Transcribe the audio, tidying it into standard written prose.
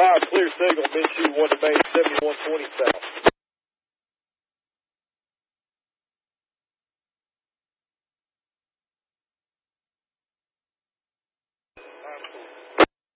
5, clear signal, Minshew 1 to main, 7120 south.